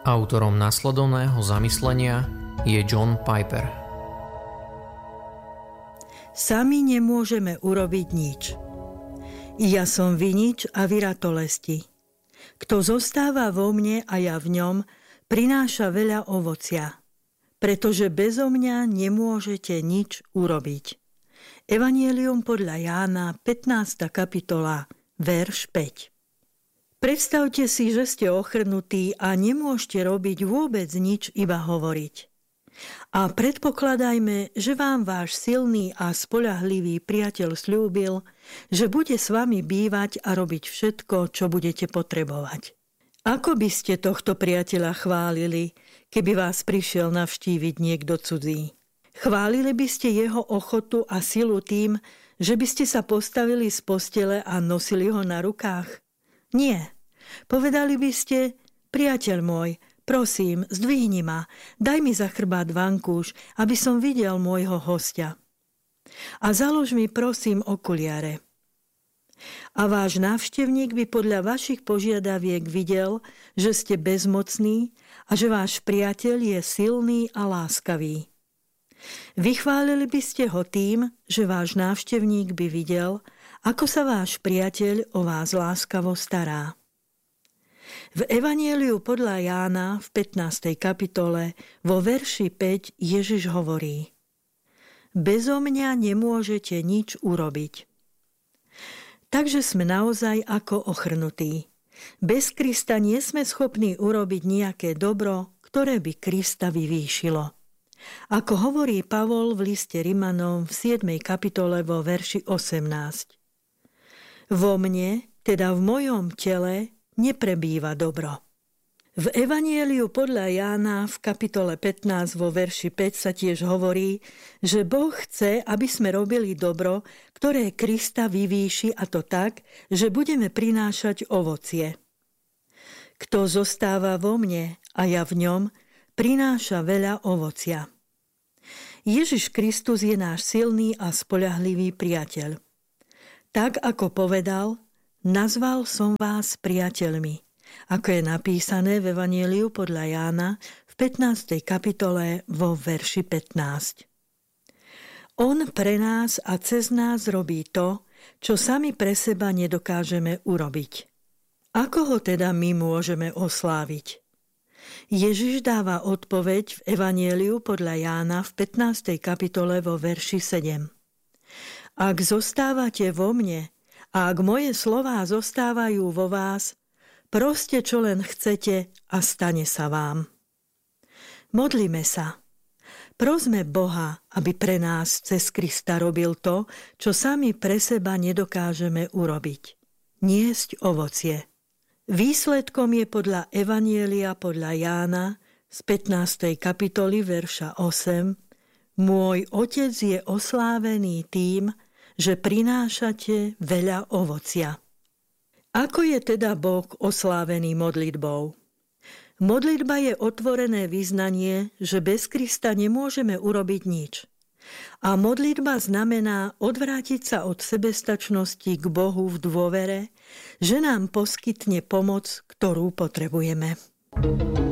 Autorom nasledovného zamyslenia je John Piper. Sami nemôžeme urobiť nič. Ja som vinič a vy ratolesti. Kto zostáva vo mne a ja v ňom, prináša veľa ovocia, pretože bezo mňa nemôžete nič urobiť. Evanjelium podľa Jána, 15. kapitola, verš 5. Predstavte si, že ste ochrnutí a nemôžete robiť vôbec nič, iba hovoriť. A predpokladajme, že vám váš silný a spoľahlivý priateľ sľúbil, že bude s vami bývať a robiť všetko, čo budete potrebovať. Ako by ste tohto priateľa chválili, keby vás prišiel navštíviť niekto cudzí? Chválili by ste jeho ochotu a silu tým, že by ste sa postavili z postele a nosili ho na rukách? Nie. Povedali by ste: priateľ môj, prosím, zdvihni ma, daj mi za chrbát vankúš, aby som videl môjho hostia. A založ mi prosím okuliare. A váš návštevník by podľa vašich požiadaviek videl, že ste bezmocní a že váš priateľ je silný a láskavý. Vychválili by ste ho tým, že váš návštevník by videl, ako sa váš priateľ o vás láskavo stará. V Evanjeliu podľa Jána v 15. kapitole vo verši 5 Ježiš hovorí: Bezo mňa nemôžete nič urobiť. Takže sme naozaj ako ochrnutí. Bez Krista nie sme schopní urobiť nejaké dobro, ktoré by Krista vyvýšilo. Ako hovorí Pavol v liste Rimanom v 7. kapitole vo verši 18. Vo mne, teda v mojom tele, neprebýva dobro. V Evanjeliu podľa Jána v kapitole 15 vo verši 5 sa tiež hovorí, že Boh chce, aby sme robili dobro, ktoré Krista vyvýši, a to tak, že budeme prinášať ovocie. Kto zostáva vo mne a ja v ňom, prináša veľa ovocia. Ježiš Kristus je náš silný a spoľahlivý priateľ. Tak ako povedal: nazval som vás priateľmi, ako je napísané v Evanjeliu podľa Jána v 15. kapitole vo verši 15. On pre nás a cez nás robí to, čo sami pre seba nedokážeme urobiť. Ako ho teda my môžeme osláviť? Ježiš dáva odpoveď v Evanjeliu podľa Jána v 15. kapitole vo verši 7. Ak zostávate vo mne a ak moje slová zostávajú vo vás, proste čo len chcete a stane sa vám. Modlíme sa. Prosme Boha, aby pre nás cez Krista robil to, čo sami pre seba nedokážeme urobiť. Niesť ovocie. Výsledkom je podľa Evanjelia podľa Jána z 15. kapitoly verša 8: Môj Otec je oslávený tým, že prinášate veľa ovocia. Ako je teda Boh oslávený modlitbou? Modlitba je otvorené vyznanie, že bez Krista nemôžeme urobiť nič. A modlitba znamená odvrátiť sa od sebestačnosti k Bohu v dôvere, že nám poskytne pomoc, ktorú potrebujeme.